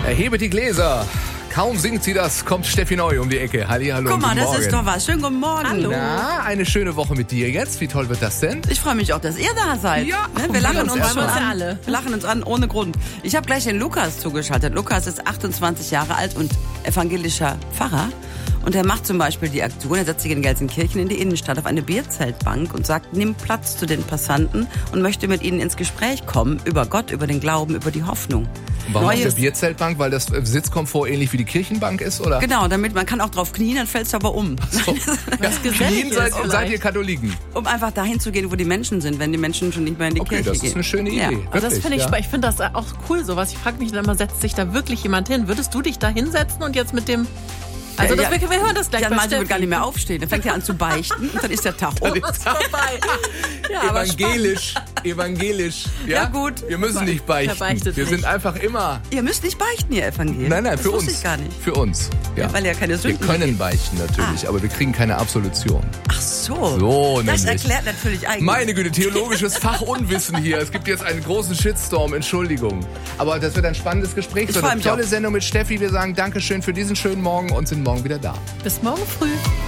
Erhebe die Gläser. Kaum singt sie das, kommt Steffi Neu um die Ecke. Hallihallo. Guck mal, guten das Morgen. ist doch was. Schönen guten Morgen. Hallo. Na, eine schöne Woche mit dir jetzt. Wie toll wird das denn? Ich freue mich auch, dass ihr da seid. Ja, Ne, wir lachen wir uns uns schon erstmal. an. alle. Wir lachen uns an ohne Grund. Ich habe gleich den Lukas zugeschaltet. Lukas ist 28 Jahre alt und evangelischer Pfarrer. Und er macht zum Beispiel die Aktion, er setzt sich in Gelsenkirchen in die Innenstadt auf eine Bierzeltbank und sagt, nimm Platz zu den Passanten und möchte mit ihnen ins Gespräch kommen über Gott, über den Glauben, über die Hoffnung. Warum auf der Neues- Bierzeltbank? Weil das Sitzkomfort ähnlich wie die Kirchenbank ist, oder? Genau, damit man kann auch drauf knien, dann fällst du aber um. So. Was gesellig Knien ist seid vielleicht. ihr Katholiken? Um einfach dahin zu gehen, wo die Menschen sind, wenn die Menschen schon nicht mehr in die Okay, Kirche das gehen. ist eine schöne Idee. Ja. Aber das Wirklich, finde ich, ja. ich finde das auch cool, sowas. Ich frage mich dann immer, setzt sich da wirklich jemand hin? Würdest du dich da hinsetzen und jetzt mit dem... Also Ja, wir hören das gleich Ja, bei manche wird Steffi. gar nicht mehr aufstehen. Dann fängt er an zu beichten und dann ist der Tag um. Ist vorbei. Ja, aber Evangelisch. Ja, gut. Wir müssen nicht beichten. Der beichtet Wir sind nicht. einfach immer... Ihr müsst nicht beichten, ihr Evangelien. Nein, das für wusste uns. ich gar nicht. Für uns. Ja. Weil ihr keine Wir Sünden können beichten natürlich, aber wir kriegen keine Absolution. Ach so. So Das nämlich. erklärt natürlich eigentlich. Meine Güte, theologisches Fachunwissen hier. Es gibt jetzt einen großen Shitstorm, Entschuldigung. Aber das wird ein spannendes Gespräch. Ich So freu eine mich tolle auch. Sendung mit Steffi. Wir sagen Dankeschön für diesen schönen Morgen und sind morgen wieder da. Bis morgen früh.